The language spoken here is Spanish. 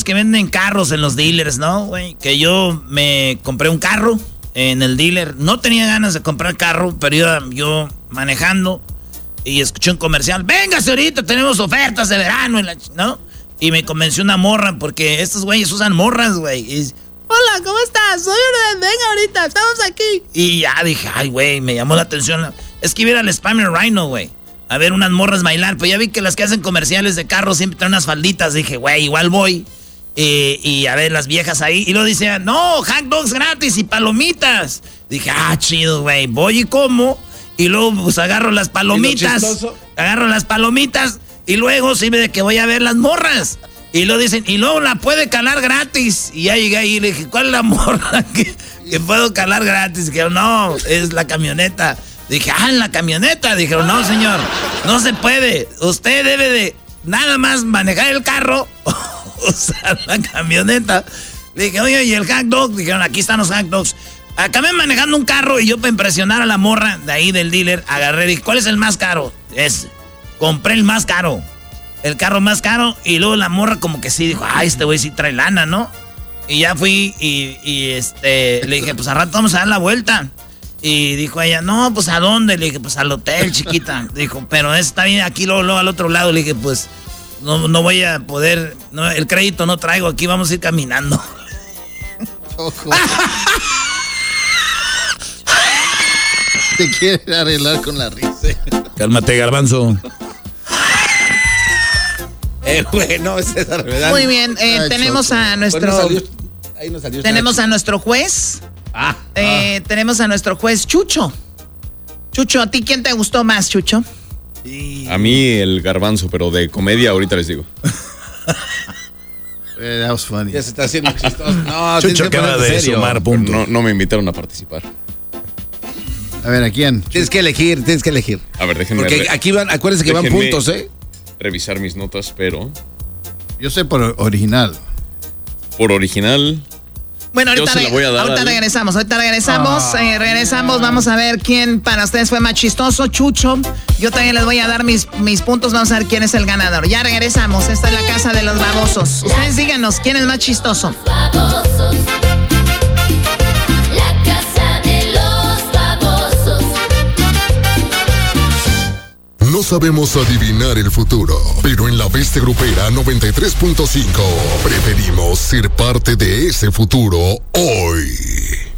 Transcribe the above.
que venden carros en los dealers, ¿no, güey? Que yo me compré un carro en el dealer. No tenía ganas de comprar carro, pero iba yo manejando y escuché un comercial. Véngase ahorita, tenemos ofertas de verano, ¿no? Y me convenció una morra, porque estos güeyes usan morras, güey. Y, hola, ¿cómo estás? Soy Orden, venga ahorita, estamos aquí. Y ya dije, ay, güey, me llamó la atención. Es que iba a ir al Spammer Rhino, güey, a ver unas morras bailar. Pues ya vi que las que hacen comerciales de carros siempre traen unas falditas. Dije, güey, igual voy. Y a ver las viejas ahí. Y luego dice, no, hot dogs gratis y palomitas. Dije, chido, güey, voy y como. Y luego pues agarro las palomitas. Y luego sí de que voy a ver las morras. Y luego dicen, y luego la puede calar gratis. Y ya llegué ahí y le dije, ¿cuál es la morra que puedo calar gratis? Dijeron, no, es la camioneta. Dije, en la camioneta. Dijeron, no, señor, no se puede. Usted debe de nada más manejar el carro, usar la camioneta. Le dije, oye, ¿y el hot dog? Dijeron, aquí están los hot dogs. Acabé manejando un carro y yo para impresionar a la morra de ahí del dealer, agarré y dije, ¿cuál es el más caro? Compré el más caro. El carro más caro. Y luego la morra como que sí dijo, este güey sí trae lana, ¿no? Y ya fui y le dije, pues al rato vamos a dar la vuelta. Y dijo ella, no, pues ¿a dónde? Le dije, pues al hotel, chiquita. Dijo, pero está bien aquí, luego al otro lado. Le dije, pues no voy a poder, no, el crédito no traigo, aquí vamos a ir caminando. Te quiere arreglar con la risa. Cálmate, Garbanzo. Güey, no, es esa realidad. Muy bien, tenemos a nuestro... Tenemos a nuestro juez. Tenemos a nuestro juez Chucho. Chucho, ¿a ti quién te gustó más, Chucho? A mí el Garbanzo, pero de comedia ahorita les digo. That was funny. Ya se está haciendo chistoso. No, Chucho acaba de sumar puntos. No me invitaron a participar. A ver, ¿a quién? Tienes que elegir. A ver, déjenme... Porque aquí van, acuérdense que van puntos, revisar mis notas, pero... Yo sé por original. Por original... Bueno, ahorita regresamos. Regresamos, vamos a ver quién para ustedes fue más chistoso, Chucho. Yo también les voy a dar mis puntos, vamos a ver quién es el ganador. Ya regresamos, esta es la casa de los babosos. Ustedes díganos, ¿quién es más chistoso? La casa de los babosos. No sabemos adivinar el futuro, pero en la Bestia Grupera 93.5 preferimos ser parte de ese futuro hoy.